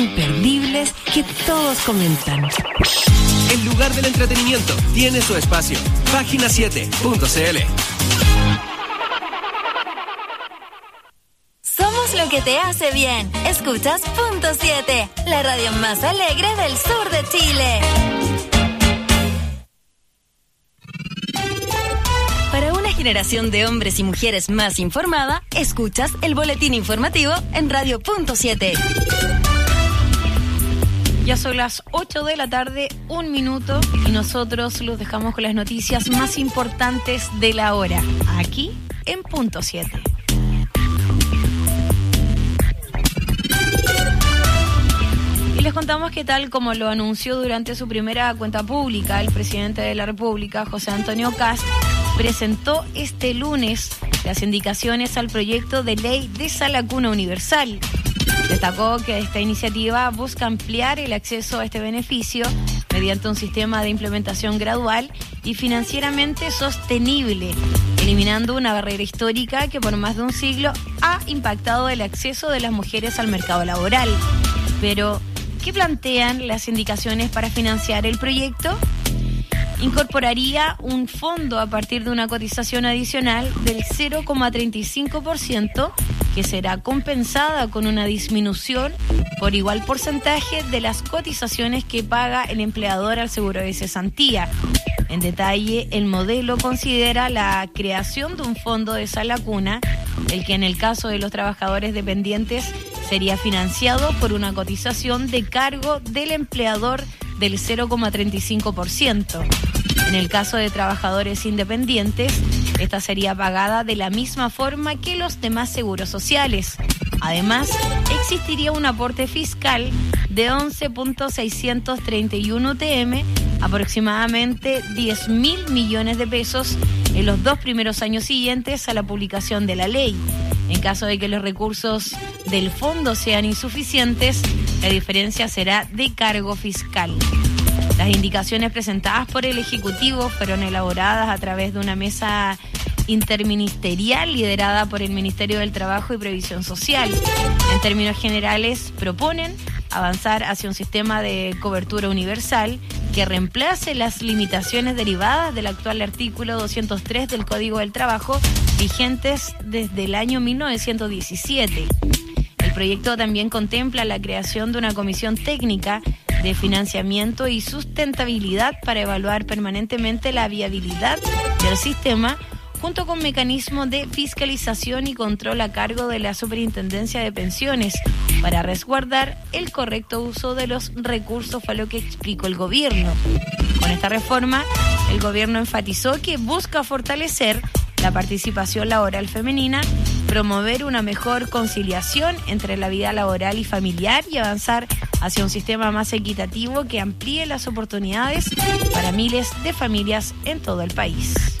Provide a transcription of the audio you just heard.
imperdibles que todos comentan. El lugar del entretenimiento tiene su espacio. Página7.cl. Somos lo que te hace bien. Escuchas Punto 7, la radio más alegre del sur de Chile. Para una generación de hombres y mujeres más informada, escuchas el boletín informativo en Radio Punto 7. Ya son las 8 de la tarde, 1 minuto, y nosotros los dejamos con las noticias más importantes de la hora, aquí en Punto 7. Y les contamos que tal como lo anunció durante su primera cuenta pública, el presidente de la República, José Antonio Kast, presentó este lunes las indicaciones al proyecto de ley de Sala Cuna Universal. Destacó que esta iniciativa busca ampliar el acceso a este beneficio mediante un sistema de implementación gradual y financieramente sostenible, eliminando una barrera histórica que por más de un siglo ha impactado el acceso de las mujeres al mercado laboral. Pero, ¿qué plantean las indicaciones para financiar el proyecto? Incorporaría un fondo a partir de una cotización adicional del 0,35% que será compensada con una disminución por igual porcentaje de las cotizaciones que paga el empleador al seguro de cesantía. En detalle, el modelo considera la creación de un fondo de Sala Cuna, el que en el caso de los trabajadores dependientes sería financiado por una cotización de cargo del empleador del 0,35%. En el caso de trabajadores independientes, esta sería pagada de la misma forma que los demás seguros sociales. Además, existiría un aporte fiscal de 11.631 UTM, aproximadamente 10.000 millones de pesos, en los 2 primeros años siguientes a la publicación de la ley. En caso de que los recursos del fondo sean insuficientes, la diferencia será de cargo fiscal. Las indicaciones presentadas por el Ejecutivo fueron elaboradas a través de una mesa interministerial liderada por el Ministerio del Trabajo y Previsión Social. En términos generales, proponen avanzar hacia un sistema de cobertura universal que reemplace las limitaciones derivadas del actual artículo 203 del Código del Trabajo, vigentes desde el año 1917. El proyecto también contempla la creación de una comisión técnica de financiamiento y sustentabilidad para evaluar permanentemente la viabilidad del sistema, junto con mecanismos de fiscalización y control a cargo de la Superintendencia de Pensiones, para resguardar el correcto uso de los recursos, fue lo que explicó el gobierno. Con esta reforma, el gobierno enfatizó que busca fortalecer la participación laboral femenina, promover una mejor conciliación entre la vida laboral y familiar y avanzar hacia un sistema más equitativo que amplíe las oportunidades para miles de familias en todo el país.